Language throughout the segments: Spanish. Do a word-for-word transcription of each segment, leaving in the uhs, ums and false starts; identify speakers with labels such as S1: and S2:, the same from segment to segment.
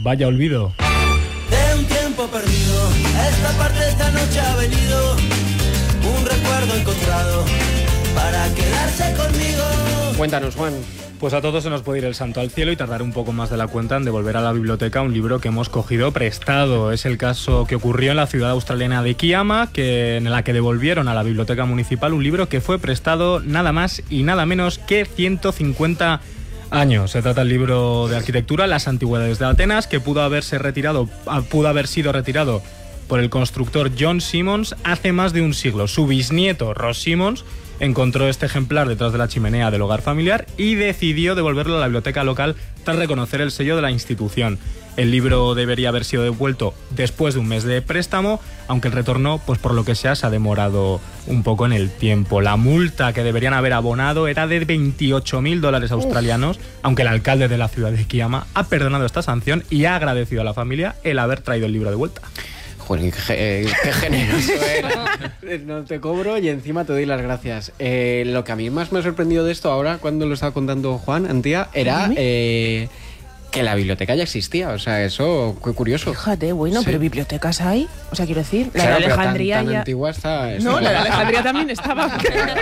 S1: Vaya olvido.
S2: De un tiempo perdido, esta parte esta noche ha venido un recuerdo encontrado para quedarse conmigo.
S3: Cuéntanos, Juan.
S1: Pues a todos se nos puede ir el santo al cielo y tardar un poco más de la cuenta en devolver a la biblioteca un libro que hemos cogido prestado. Es el caso que ocurrió en la ciudad australiana de Kiama, que, en la que devolvieron a la biblioteca municipal un libro que fue prestado nada más y nada menos que ciento cincuenta años. Se trata del libro de arquitectura Las antigüedades de Atenas, que pudo haberse retirado, pudo haber sido retirado por el constructor John Simmons hace más de un siglo. Su bisnieto, Ross Simmons, encontró este ejemplar detrás de la chimenea del hogar familiar y decidió devolverlo a la biblioteca local tras reconocer el sello de la institución. El libro debería haber sido devuelto después de un mes de préstamo, aunque el retorno, pues por lo que sea, se ha demorado un poco en el tiempo. La multa que deberían haber abonado era de veintiocho mil dólares australianos, Uf. aunque el alcalde de la ciudad de Kiama ha perdonado esta sanción y ha agradecido a la familia el haber traído el libro de vuelta.
S3: Joder, qué, qué generoso era. No te cobro y encima te doy las gracias. Eh, lo que a mí más me ha sorprendido de esto ahora, cuando lo estaba contando Juan, Antía, era eh, que la biblioteca ya existía. O sea, eso, qué curioso.
S4: Fíjate, bueno, sí. Pero bibliotecas hay. O sea, quiero decir, la
S3: claro,
S4: de Alejandría
S3: tan, tan
S4: ya...
S3: antigua está... está
S4: no, la de Alejandría también estaba.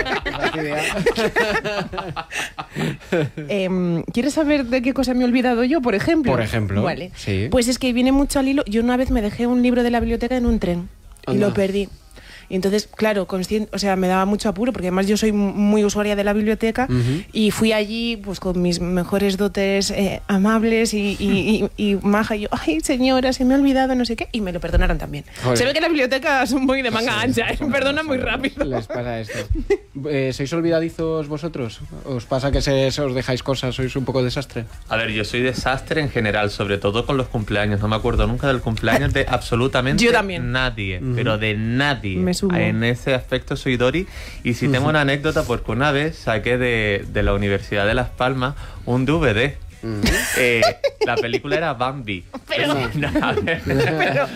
S4: eh, ¿Quieres saber de qué cosa me he olvidado yo, por ejemplo?
S3: Por ejemplo,
S4: vale.
S3: Sí.
S4: Pues es que viene mucho al hilo. Yo una vez me dejé un libro de la biblioteca en un tren y Anda. lo perdí. Y entonces, claro, consciente, o sea, me daba mucho apuro, porque además yo soy muy usuaria de la biblioteca, uh-huh. y fui allí pues con mis mejores dotes eh, amables y, y, y, y maja, y yo, ay señora, se me ha olvidado, no sé qué, y me lo perdonaron también. Joder. Se ve que las bibliotecas son muy de manga sí, ancha, ¿eh? Perdonan muy rápido.
S3: Les pasa esto. Eh, ¿Sois olvidadizos vosotros? ¿Os pasa que se, se os dejáis cosas? ¿Sois un poco desastre?
S5: A ver, yo soy desastre en general, sobre todo con los cumpleaños. No me acuerdo nunca del cumpleaños de absolutamente
S4: yo también.
S5: nadie, uh-huh. pero de nadie.
S4: Me sumo.
S5: En ese aspecto soy Dori. Y si uh-huh. tengo una anécdota, porque una vez saqué de, de la Universidad de Las Palmas un D V D. Uh-huh. Eh, la película era Bambi.
S4: Pero...
S5: No, a ver, pero...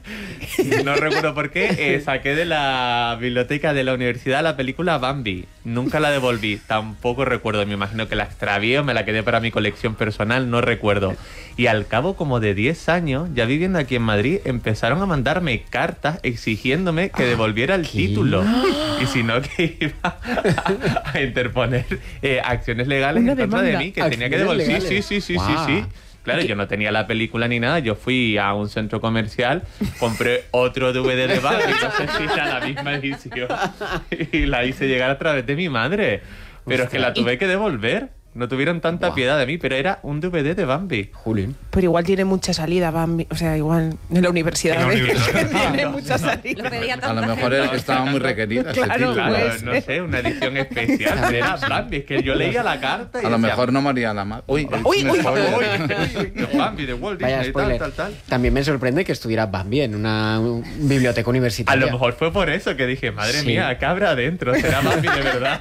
S5: no recuerdo por qué. Eh, saqué de la biblioteca de la universidad la película Bambi. Nunca la devolví. Tampoco recuerdo. Me imagino que la extravié o me la quedé para mi colección personal. No recuerdo. Y al cabo como de diez años, ya viviendo aquí en Madrid, empezaron a mandarme cartas exigiéndome que devolviera el ¿Qué? título. Y si no, que iba a interponer eh, acciones legales en contra de mí, que tenía que devolver. Sí, sí, sí, sí, wow. sí, sí. Claro, yo no tenía la película ni nada. Yo fui a un centro comercial, compré otro D V D de Bambi, no sé si era la misma edición, y la hice llegar a través de mi madre. Pero Ostras. es que la tuve que devolver. No tuvieron tanta wow. piedad de mí, pero era un D V D de Bambi.
S3: Julín.
S4: Pero igual tiene mucha salida Bambi. O sea, igual en la universidad. En la universidad. tiene mucha salida.
S6: Lo a lo mejor era que estaba muy requerida.
S4: Claro,
S5: claro
S4: pues.
S5: no sé, una edición especial. Era Bambi. Es que yo leía la carta y
S6: a lo
S5: decía,
S6: mejor no moría la madre. Uy,
S4: uy, uy, uy,
S5: uy. Bambi de Walt Disney y tal, tal, tal.
S3: También me sorprende que estuviera Bambi en una biblioteca universitaria.
S5: A lo mejor fue por eso que dije, madre sí. mía, ¿qué habrá adentro? ¿Será Bambi de verdad?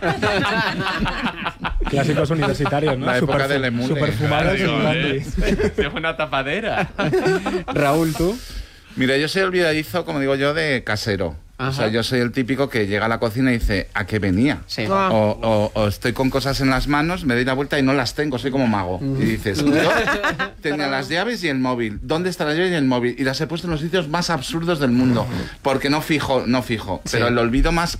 S1: Clásicos universitarios, ¿no?
S6: La época del emule.
S1: Super fumados y
S5: es, es una tapadera.
S3: Raúl, ¿tú?
S6: Mira, yo soy olvidadizo, como digo yo, de casero. Ajá. O sea, yo soy el típico que llega a la cocina y dice, ¿a qué venía? Sí. O, o, o estoy con cosas en las manos, me doy la vuelta y no las tengo, soy como mago. Uh-huh. Y dices, yo tenía las llaves y el móvil. ¿Dónde está la llave y el móvil? Y las he puesto en los sitios más absurdos del mundo. Porque no fijo, no fijo. Sí. Pero el olvido más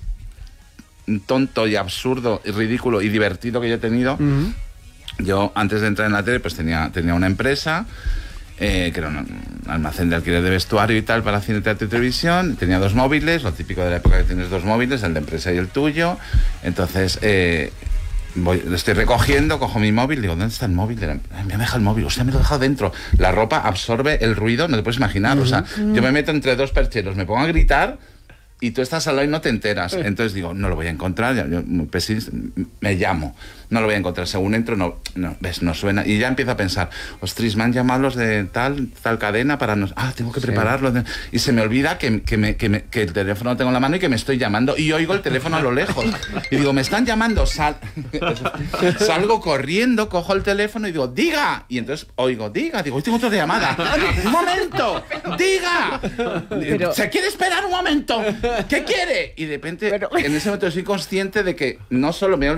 S6: tonto y absurdo y ridículo y divertido que yo he tenido... Uh-huh. Yo, antes de entrar en la tele, pues tenía, tenía una empresa, eh, que era un almacén de alquiler de vestuario y tal para cine, teatro y televisión. Tenía dos móviles, lo típico de la época que tienes dos móviles, el de empresa y el tuyo. Entonces, eh, voy, lo estoy recogiendo, cojo mi móvil, digo, ¿dónde está el móvil? Me ha dejado el móvil, hostia, me lo he dejado dentro. La ropa absorbe el ruido, no te puedes imaginar. Uh-huh. O sea, yo me meto entre dos percheros, me pongo a gritar... Y tú estás al lado y no te enteras. Entonces digo, no lo voy a encontrar. Yo, pesimista, me llamo. No lo voy a encontrar. Según entro, no, no, ves, no suena. Y ya empiezo a pensar, ostras, me han llamado los de tal, tal cadena para... Nos... Ah, tengo que prepararlo. Sí. Y se me olvida que, que, me, que, me, que el teléfono lo tengo en la mano y que me estoy llamando. Y oigo el teléfono a lo lejos. Y digo, me están llamando. Sal... Salgo corriendo, cojo el teléfono y digo, diga. Y entonces oigo, diga. Digo, tengo otra llamada. ¡Un momento! ¡Diga! Pero... ¿Se quiere esperar un momento? ¿Qué quiere? Y de repente, Pero... en ese momento soy consciente de que no solo me he